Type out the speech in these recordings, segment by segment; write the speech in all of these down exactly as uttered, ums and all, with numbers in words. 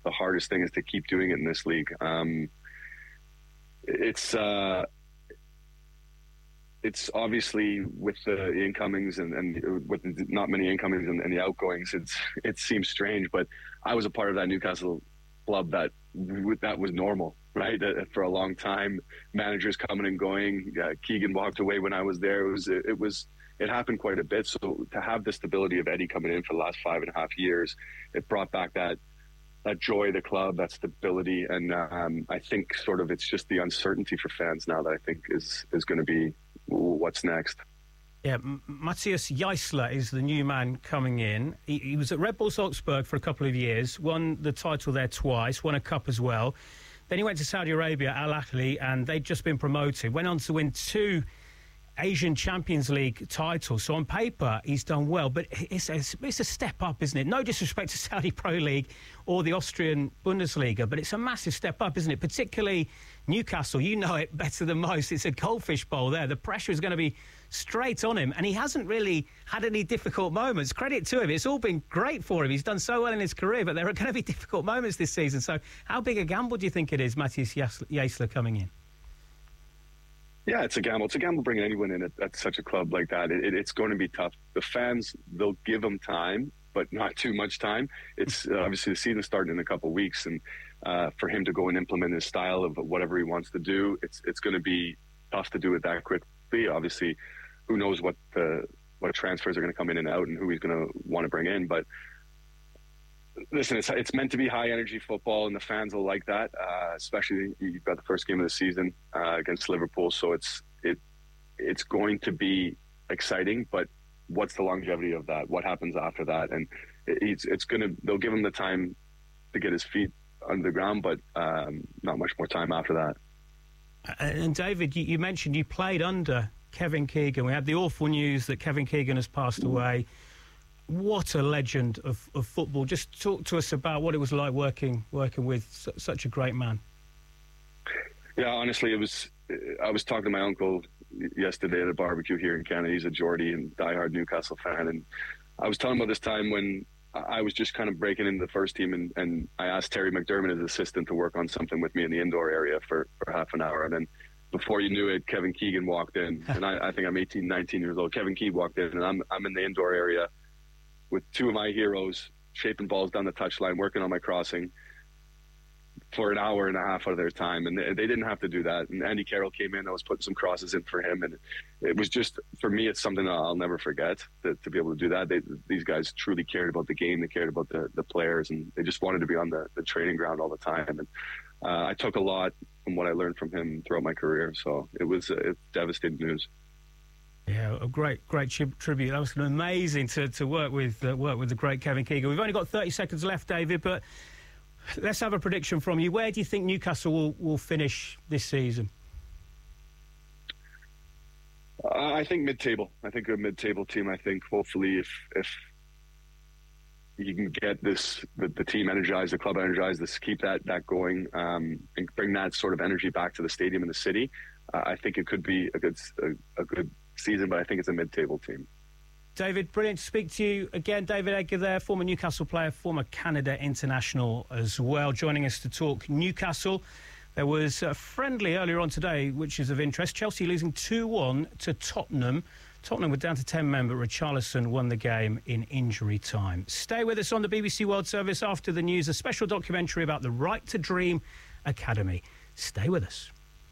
the hardest thing is to keep doing it in this league. Um, it's uh, it's obviously with the incomings and, and with not many incomings and, and the outgoings, it's it seems strange. But I was a part of that Newcastle club that that was normal, right? Uh, for a long time, managers coming and going. Uh, Keegan walked away when I was there. It was it, it was. It happened quite a bit. So to have the stability of Eddie coming in for the last five and a half years, it brought back that that joy of the club, that stability. And um, I think sort of it's just the uncertainty for fans now that I think is, is going to be what's next. Yeah, Matthias Jaissle is the new man coming in. He, he was at Red Bull Salzburg for a couple of years, won the title there twice, won a cup as well. Then he went to Saudi Arabia, Al Ahly, and they'd just been promoted. Went on to win two Asian Champions League title. So on paper, he's done well, but it's a, it's a step up, isn't it? No disrespect to Saudi Pro League or the Austrian Bundesliga, but it's a massive step up, isn't it? Particularly Newcastle, you know it better than most. It's a goldfish bowl there. The pressure is going to be straight on him, and he hasn't really had any difficult moments. Credit to him. It's all been great for him. He's done so well in his career, but there are going to be difficult moments this season. So how big a gamble do you think it is, Matthias Jaissle coming in? Yeah, it's a gamble. It's a gamble bringing anyone in at, at such a club like that. It, it, it's going to be tough. The fans, they'll give him time, but not too much time. It's uh, obviously the season's starting in a couple of weeks, and uh, for him to go and implement his style of whatever he wants to do, it's it's going to be tough to do it that quickly. Obviously, who knows what the, what transfers are going to come in and out and who he's going to want to bring in, but listen, it's it's meant to be high energy football, and the fans will like that. Uh, especially you've got the first game of the season uh, against Liverpool, so it's it it's going to be exciting. But what's the longevity of that? What happens after that? And it, it's it's gonna they'll give him the time to get his feet under the ground, but um, not much more time after that. And David, you, you mentioned you played under Kevin Keegan. We had the awful news that Kevin Keegan has passed away. What a legend of, of football. Just talk to us about what it was like working working with su- such a great man. Yeah, honestly, it was. I was talking to my uncle yesterday at a barbecue here in Canada. He's a Geordie and diehard Newcastle fan, and I was telling him about this time when I was just kind of breaking into the first team, and, and I asked Terry McDermott, his assistant, to work on something with me in the indoor area for, for half an hour, and then before you knew it, Kevin Keegan walked in, and I, I think I'm eighteen, nineteen years old. Kevin Keegan walked in, and I'm I'm in the indoor area with two of my heroes shaping balls down the touchline, working on my crossing for an hour and a half out of their time. And they, they didn't have to do that. And Andy Carroll came in, I was putting some crosses in for him. And it was just, for me, it's something I'll never forget, to, to be able to do that. They, these guys truly cared about the game. They cared about the, the players, and they just wanted to be on the, the training ground all the time. And uh, I took a lot from what I learned from him throughout my career. So it was uh, it's devastating news. Yeah, a great, great tri- tribute. That was amazing to, to work with uh, work with the great Kevin Keegan. We've only got thirty seconds left, David, but let's have a prediction from you. Where do you think Newcastle will, will finish this season? Uh, I think mid-table. I think a mid-table team. I think hopefully if if you can get this the, the team energized, the club energized, this keep that that going, um, and bring that sort of energy back to the stadium and the city. Uh, I think it could be a good a, a good season, but I think it's a mid-table team. David, brilliant to speak to you again. David Edgar there, former Newcastle player, former Canada international as well, joining us to talk Newcastle. There was a friendly earlier on today, which is of interest. Chelsea losing two one to Tottenham. Tottenham were down to ten men, but Richarlison won the game in injury time. Stay with us on the B B C World Service after the news, a special documentary about the Right to Dream Academy. Stay with us.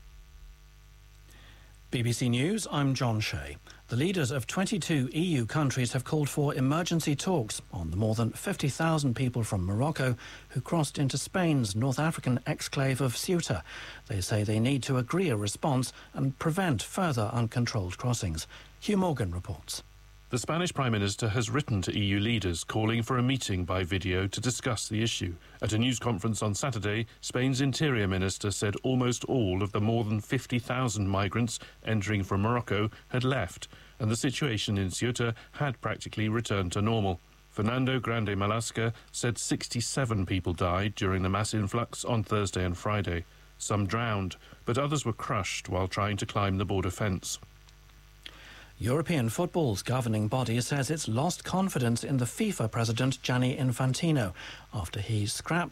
B B C News, I'm John Shea. The leaders of twenty-two E U countries have called for emergency talks on the more than fifty thousand people from Morocco who crossed into Spain's North African exclave of Ceuta. They say they need to agree a response and prevent further uncontrolled crossings. Hugh Morgan reports. The Spanish Prime Minister has written to E U leaders calling for a meeting by video to discuss the issue. At a news conference on Saturday, Spain's Interior Minister said almost all of the more than fifty thousand migrants entering from Morocco had left, and the situation in Ceuta had practically returned to normal. Fernando Grande Malasca said sixty-seven people died during the mass influx on Thursday and Friday. Some drowned, but others were crushed while trying to climb the border fence. European football's governing body says it's lost confidence in the FIFA president Gianni Infantino after he scrapped